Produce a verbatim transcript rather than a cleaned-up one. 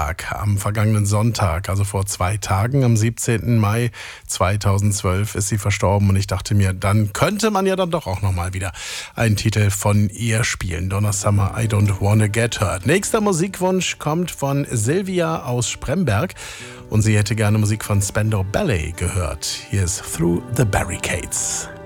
Geburtstag am vergangenen Sonntag, also vor zwei Tagen, am siebzehnten Mai zweitausendzwölf ist sie verstorben und ich dachte mir, dann könnte man ja dann doch auch nochmal wieder einen Titel von ihr spielen. Donna Summer, I Don't Wanna Get Hurt. Nächster Musikwunsch kommt von Silvia aus Spremberg und sie hätte gerne Musik von Spandau Ballet gehört. Hier ist Through the Barricades.